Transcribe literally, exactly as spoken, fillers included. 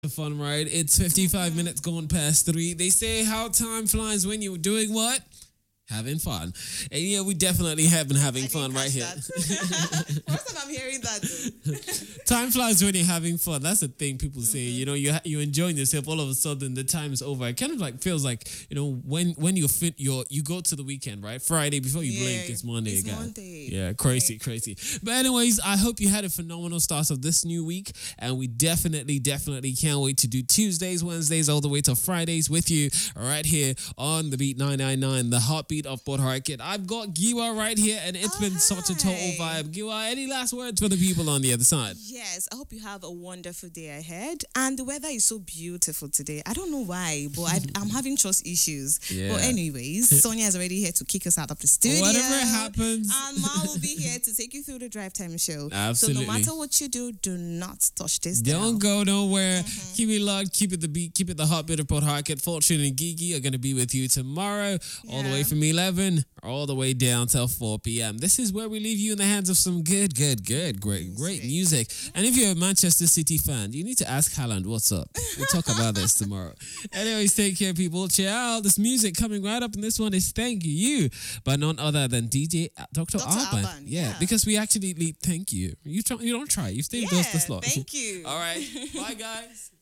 The fun ride. It's fifty-five minutes gone past three. They say how time flies when you're doing what? Having fun. And yeah, we definitely have been having I fun didn't right catch here. that. First time I'm hearing that. Though. Time flies when you're having fun. That's the thing people say. You know, you you're enjoying yourself. All of a sudden, the time is over. It kind of like feels like you know when when you fit your you go to the weekend, right? Friday before you Yeah, blink, it's Monday it's again. Monday. Yeah, crazy, crazy. But anyways, I hope you had a phenomenal start of this new week, and we definitely, definitely can't wait to do Tuesdays, Wednesdays, all the way to Fridays with you right here on the Beat nine nine nine, the heartbeat of Port Harcourt. I've got Giwa right here, and it's Oh, been such a total hi. vibe. Giwa, any last words for the people on the other side? Yes, I hope you have a wonderful day ahead. And the weather is so beautiful today. I don't know why, but I, I'm having trust issues. Yeah. But anyways, Sonia is already here to kick us out of the studio. Whatever happens. And Ma will be here to take you through the drive time show. Absolutely. So no matter what you do, do not touch this Don't dial. go nowhere. Keep it locked. Keep it the beat. Keep it the heartbeat of Port Harcourt. Fortune and Gigi are going to be with you tomorrow, all the way Yeah. from eleven, all the way down till four p.m. This is where we leave you in the hands of some good, good, good, great, great music. And if you're a Manchester City fan, you need to ask Haaland what's up. We'll talk about this tomorrow. Anyways, take care, people. Cheer out. This music coming right up, and this one is Thank You by none other than D J Doctor Doctor Alban. Alban, Yeah, yeah. because we actually leave thank you. You try, you don't try. You stay with us the Yeah, slot. thank you. All right. Bye, guys.